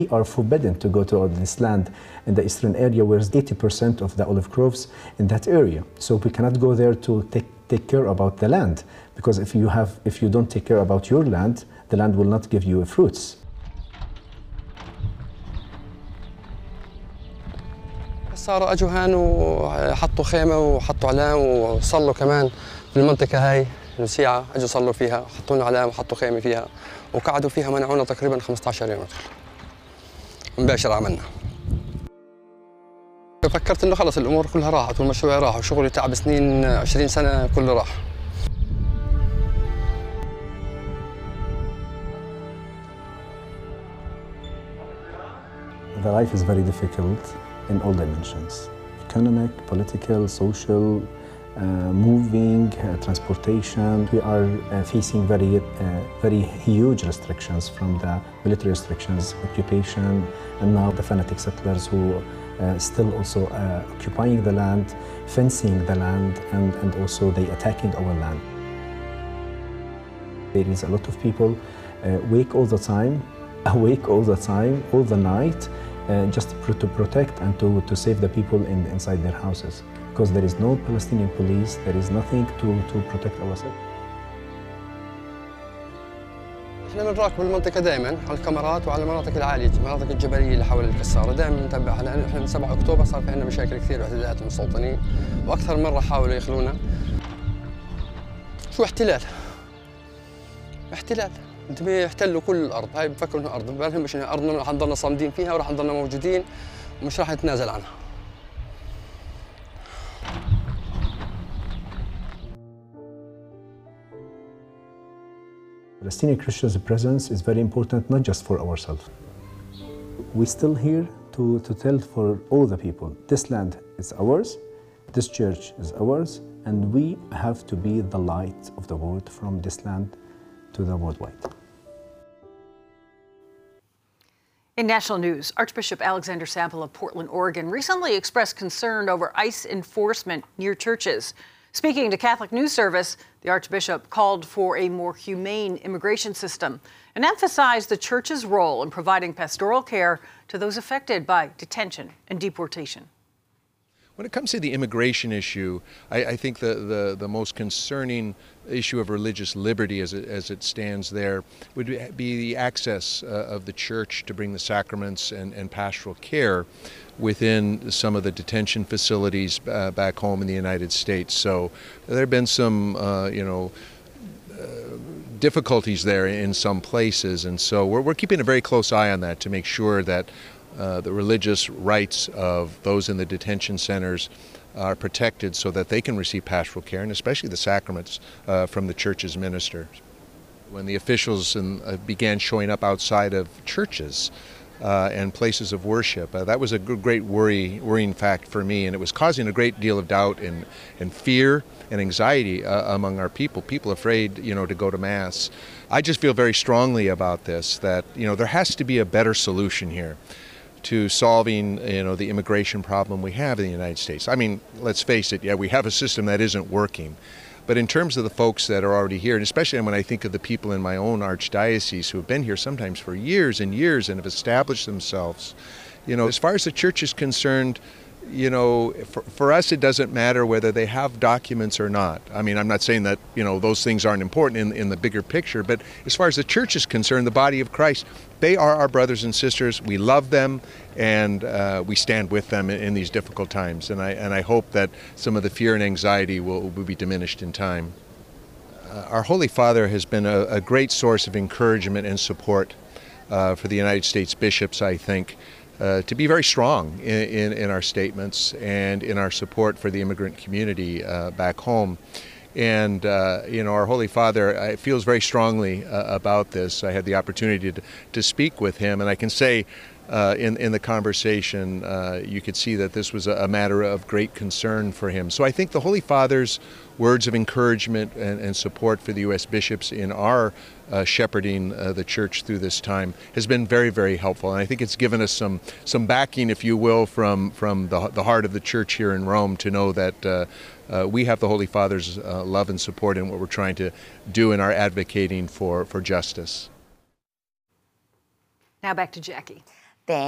We are forbidden to go to this land in the eastern area where 80% of the olive groves in that area. So we cannot go there to take care about the land, because if you don't take care about your land, the land will not give you fruits. صاروا اجوا هان وحطوا خيمه وحطوا علام وصلوا كمان في المنطقه هاي الوسيعه، اجوا صلوا فيها، حطوا لنا علام وحطوا خيمه فيها وقعدوا فيها، منعونا تقريبا 15 يوم ندخل. مباشر عملنا. فكرت انه خلص الامور كلها راحت والمشروع راح وشغلي تعب سنين 20 سنه كله راح. The life is very difficult in all dimensions: economic, political, social, moving, transportation. We are facing very huge restrictions from the military restrictions, occupation, and now the fanatic settlers who still also occupying the land, fencing the land, and also they attacking our land. There is a lot of people awake all the time, all the night, just to protect and to save the people inside their houses. Because there is no Palestinian police, there is nothing to protect ourselves. احنا بنراقب المنطقة دائما على الكاميرات وعلى المناطق العالية، المناطق الجبلية اللي حول الكسارة، دائما نتابعها لأنه احنا من 7 أكتوبر صار في عندنا مشاكل كثير واعتداءات المستوطنين، وأكثر مرة حاولوا يخلونا. شو احتلال؟ احتلال، انتم بيحتلوا كل الأرض، هاي بفكروا انها أرض، ما لهمش انها أرضنا، رح نضلنا صامدين فيها ورح نضلنا موجودين ومش راح نتنازل عنها. Palestinian Christians' presence is very important, not just for ourselves. We're still here to tell for all the people, this land is ours, this church is ours, and we have to be the light of the world from this land to the worldwide. In national news, Archbishop Alexander Sample of Portland, Oregon, recently expressed concern over ICE enforcement near churches. Speaking to Catholic News Service, the Archbishop called for a more humane immigration system and emphasized the Church's role in providing pastoral care to those affected by detention and deportation. When it comes to the immigration issue, I think the most concerning issue of religious liberty as it stands there would be the access of the Church to bring the sacraments and pastoral care within some of the detention facilities back home in the United States. So there have been some, difficulties there in some places, and so we're keeping a very close eye on that to make sure that the religious rights of those in the detention centers are protected so that they can receive pastoral care, and especially the sacraments from the Church's ministers. When the officials began showing up outside of churches and places of worship, that was a great worrying fact for me, and it was causing a great deal of doubt and fear and anxiety among our people. People afraid, to go to Mass. I just feel very strongly about this, that there has to be a better solution here to solving the immigration problem we have in the United States. I mean, let's face it, we have a system that isn't working. But in terms of the folks that are already here, and especially when I think of the people in my own archdiocese who have been here sometimes for years and years and have established themselves, as far as the Church is concerned, for us it doesn't matter whether they have documents or not. I mean, I'm not saying that, those things aren't important in the bigger picture, but as far as the Church is concerned, the body of Christ, they are our brothers and sisters. We love them, and we stand with them in these difficult times. And I hope that some of the fear and anxiety will be diminished in time. Our Holy Father has been a great source of encouragement and support for the United States bishops, I think, to be very strong in our statements and in our support for the immigrant community back home. And, our Holy Father feels very strongly about this. I had the opportunity to speak with him, and I can say in the conversation, you could see that this was a matter of great concern for him. So I think the Holy Father's words of encouragement and support for the U.S. bishops in our shepherding the Church through this time has been very, very helpful. And I think it's given us some backing, if you will, from the heart of the Church here in Rome to know that we have the Holy Father's love and support in what we're trying to do in our advocating for justice. Now back to Jackie.